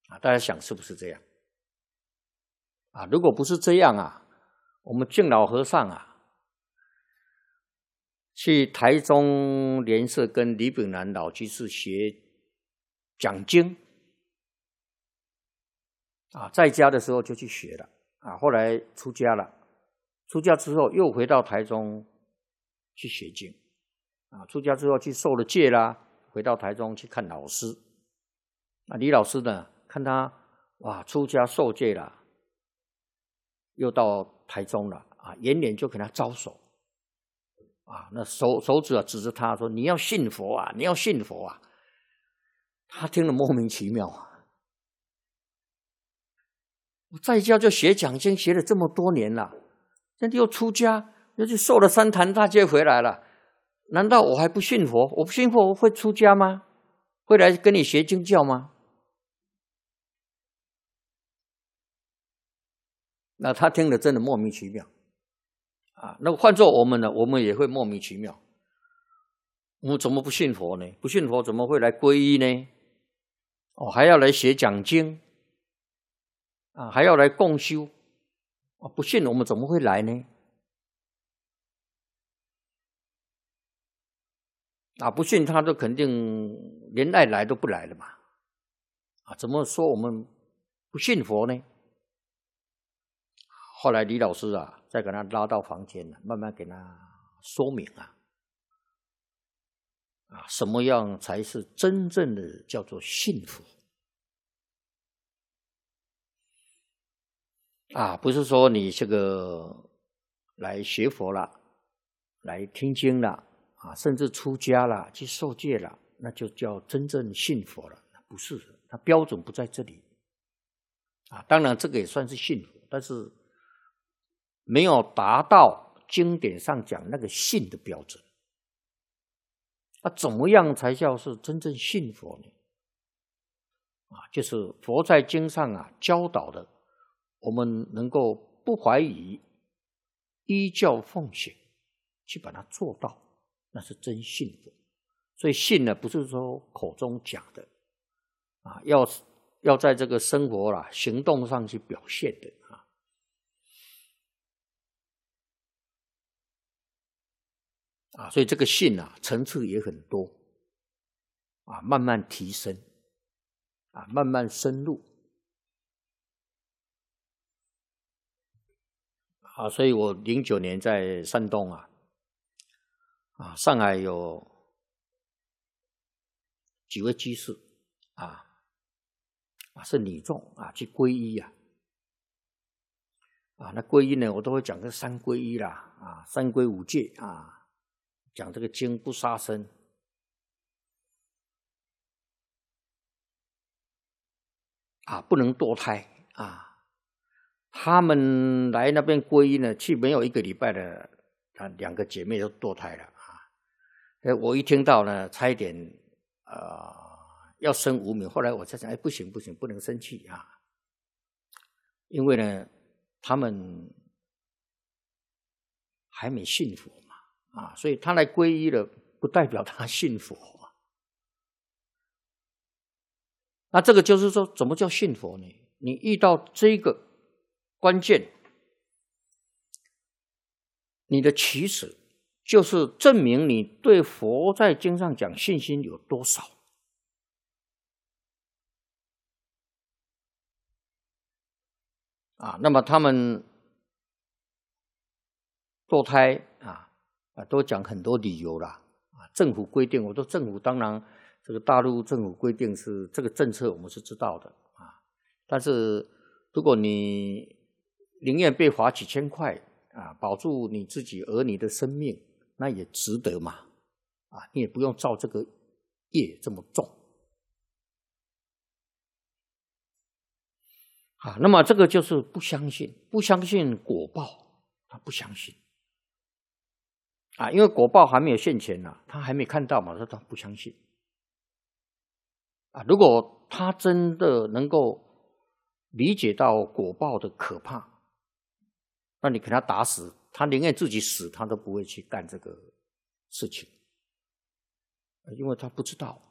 大家想是不是这样？如果不是这样我们敬老和尚去台中莲社跟李炳南老居士学讲经在家的时候就去学了后来出家了，出家之后又回到台中去学经出家之后去受了戒啦，回到台中去看老师李老师呢，看他出家受戒了，又到台中了远远就给他招手那手指指着他说：“你要信佛你要信佛他听了莫名其妙我在家就学讲经，学了这么多年了，现在又出家，又去受了三坛大戒回来了，难道我还不信佛？我不信佛我会出家吗？会来跟你学经教吗？”那他听了真的莫名其妙那换做我们呢，我们也会莫名其妙。我们怎么不信佛呢？不信佛怎么会来皈依呢？还要来学讲经还要来共修不信我们怎么会来呢？不信他就肯定连爱来都不来了嘛怎么说我们不信佛呢？后来李老师再给他拉到房间慢慢给他说明什么样才是真正的叫做信佛不是说你这个来学佛了，来听经了甚至出家了，去受戒了，那就叫真正信佛了。不是，它标准不在这里当然这个也算是信佛，但是没有达到经典上讲那个信的标准怎么样才叫是真正信佛呢？就是佛在经上教导的，我们能够不怀疑，依教奉行，去把它做到，那是真信佛。所以信呢，不是说口中讲的要在这个生活行动上去表现的所以这个信层次也很多慢慢提升慢慢深入所以我09年在山东上海有几位居士是女众去皈依那皈依呢，我都会讲个三皈依啦三皈五戒讲这个经不杀生不能堕胎他们来那边皈依呢，去没有1个礼拜的2个姐妹都堕胎了我一听到呢，差一点要生无名，后来我才想不行，不能生气因为呢他们还没信佛嘛所以他来皈依了，不代表他信佛那这个就是说，怎么叫信佛呢？你遇到这个关键，你的起始就是证明你对佛在经上讲信心有多少那么他们堕胎都讲很多理由啦政府规定，我说政府当然这个大陆政府规定是这个政策，我们是知道的但是如果你宁愿被罚几千块保住你自己儿女的生命，那也值得嘛你也不用造这个业这么重那么这个就是不相信果报，他不相信因为果报还没有现前他还没看到嘛，他不相信如果他真的能够理解到果报的可怕，那你给他打死，他宁愿自己死，他都不会去干这个事情因为他不知道